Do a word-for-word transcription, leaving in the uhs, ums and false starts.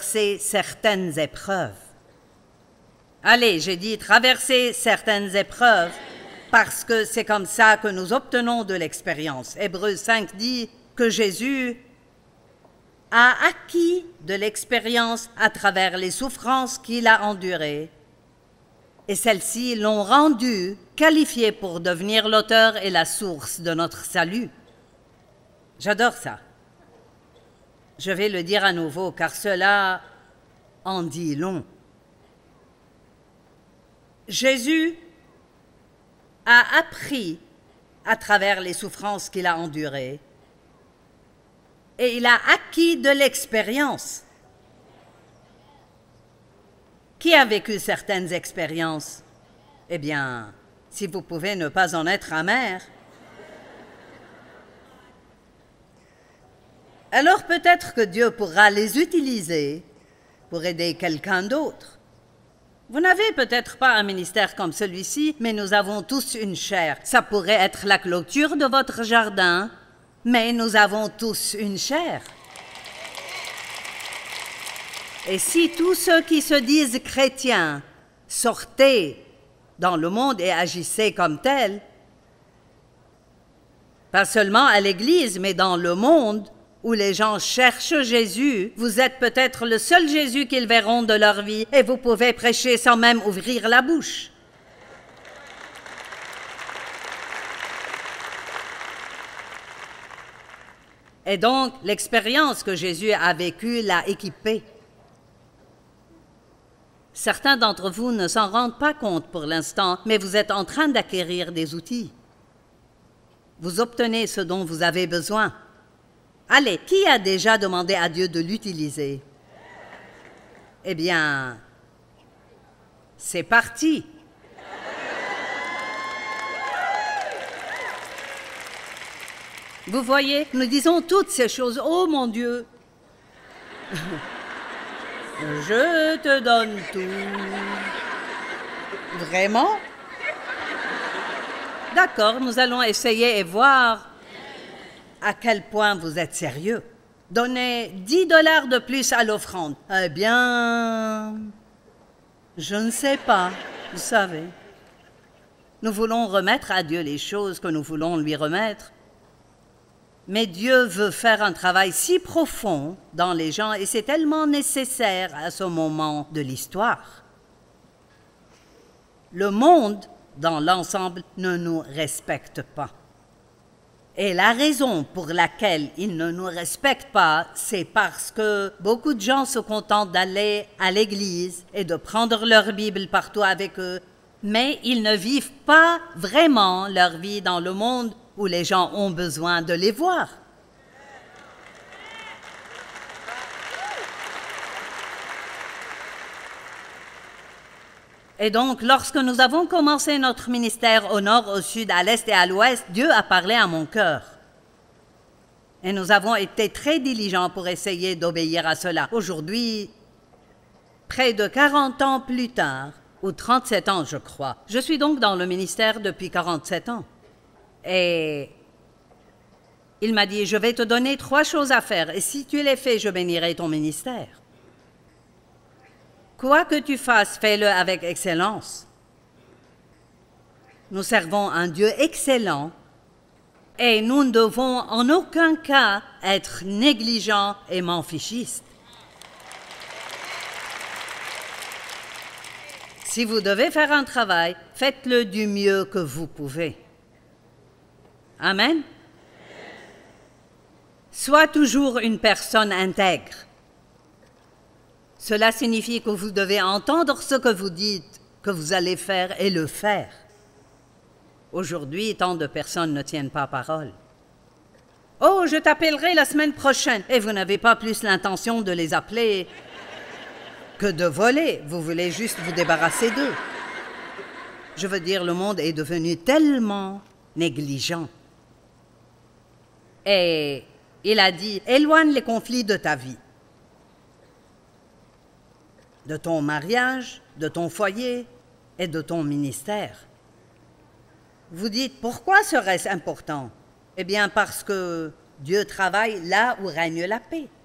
traverser certaines épreuves. Allez, j'ai dit traverser certaines épreuves parce que c'est comme ça que nous obtenons de l'expérience. Hébreux cinq dit que Jésus a acquis de l'expérience à travers les souffrances qu'il a endurées et celles-ci l'ont rendu qualifié pour devenir l'auteur et la source de notre salut. J'adore ça. Je vais le dire à nouveau, car cela en dit long. Jésus a appris à travers les souffrances qu'il a endurées et il a acquis de l'expérience. Qui a vécu certaines expériences? Eh bien, si vous pouvez ne pas en être amer, alors peut-être que Dieu pourra les utiliser pour aider quelqu'un d'autre. Vous n'avez peut-être pas un ministère comme celui-ci, mais nous avons tous une chair. Ça pourrait être la clôture de votre jardin, mais nous avons tous une chair. Et si tous ceux qui se disent chrétiens sortaient dans le monde et agissaient comme tels, pas seulement à l'Église, mais dans le monde, où les gens cherchent Jésus, vous êtes peut-être le seul Jésus qu'ils verront de leur vie et vous pouvez prêcher sans même ouvrir la bouche. Et donc, l'expérience que Jésus a vécue l'a équipé. Certains d'entre vous ne s'en rendent pas compte pour l'instant, mais vous êtes en train d'acquérir des outils. Vous obtenez ce dont vous avez besoin. Allez, qui a déjà demandé à Dieu de l'utiliser? Eh bien, c'est parti. Vous voyez, nous disons toutes ces choses. Oh mon Dieu, je te donne tout. Vraiment? D'accord, nous allons essayer et voir à quel point vous êtes sérieux. Donnez dix dollars de plus à l'offrande. Eh bien, je ne sais pas, vous savez. Nous voulons remettre à Dieu les choses que nous voulons lui remettre. Mais Dieu veut faire un travail si profond dans les gens et c'est tellement nécessaire à ce moment de l'histoire. Le monde, dans l'ensemble, ne nous respecte pas. Et la raison pour laquelle il ne nous respecte pas, c'est parce que beaucoup de gens se contentent d'aller à l'église et de prendre leur Bible partout avec eux, mais ils ne vivent pas vraiment leur vie dans le monde où les gens ont besoin de les voir. Et donc, lorsque nous avons commencé notre ministère au nord, au sud, à l'est et à l'ouest, Dieu a parlé à mon cœur. Et nous avons été très diligents pour essayer d'obéir à cela. Aujourd'hui, près de quarante ans plus tard, ou trente-sept ans, je crois, je suis donc dans le ministère depuis quarante-sept ans. Et il m'a dit, je vais te donner trois choses à faire, et si tu les fais, je bénirai ton ministère. Quoi que tu fasses, fais-le avec excellence. Nous servons un Dieu excellent et nous ne devons en aucun cas être négligents et m'en-fichistes. Si vous devez faire un travail, faites-le du mieux que vous pouvez. Amen. Sois toujours une personne intègre. Cela signifie que vous devez entendre ce que vous dites, que vous allez faire et le faire. Aujourd'hui, tant de personnes ne tiennent pas parole. « Oh, je t'appellerai la semaine prochaine » et vous n'avez pas plus l'intention de les appeler que de voler. Vous voulez juste vous débarrasser d'eux. Je veux dire, le monde est devenu tellement négligent. Et il a dit, éloigne les conflits de ta vie. De ton mariage, de ton foyer et de ton ministère. Vous dites, pourquoi serait-ce important? Eh bien, parce que Dieu travaille là où règne la paix.